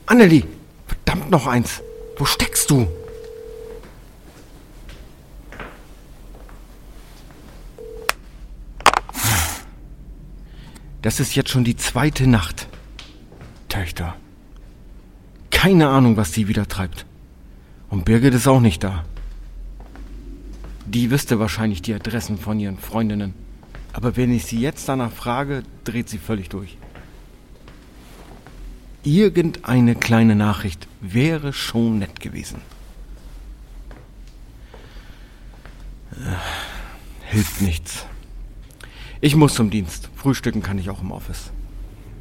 Annelie, verdammt noch eins. Wo steckst du? Das ist jetzt schon die 2. Nacht. Töchter. Keine Ahnung, was sie wieder treibt. Und Birgit ist auch nicht da. Die wüsste wahrscheinlich die Adressen von ihren Freundinnen. Aber wenn ich sie jetzt danach frage, dreht sie völlig durch. Irgendeine kleine Nachricht wäre schon nett gewesen. Hilft nichts. Ich muss zum Dienst. Frühstücken kann ich auch im Office.